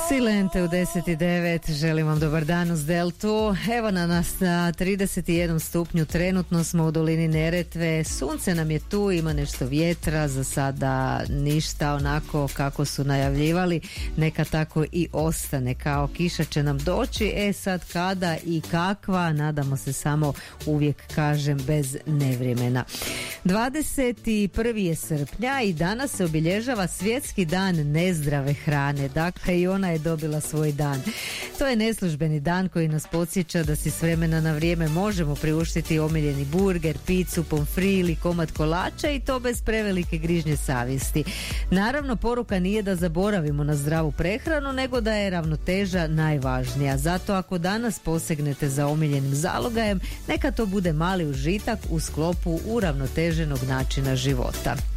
Silente u 10:09, želim vam dobar dan uz Deltu. Evo nas na 31 stupnju, trenutno smo u dolini Neretve, sunce nam je tu, ima nešto vjetra, za sada ništa onako kako su najavljivali, neka tako i ostane, kao kiša će nam doći, sad kada i kakva, nadamo se samo, uvijek kažem, bez nevremena. 21. je srpnja i danas se obilježava Svjetski dan nezdrave hrane, dakle i ona je dobila svoj dan. To je neslužbeni dan koji nas podsjeća da si s vremena na vrijeme možemo priuštiti omiljeni burger, picu, pomfri ili komad kolača i to bez prevelike grižnje savjesti. Naravno, poruka nije da zaboravimo na zdravu prehranu, nego da je ravnoteža najvažnija. Zato ako danas posegnete za omiljenim zalogajem, neka to bude mali užitak u sklopu uravnoteženog načina života.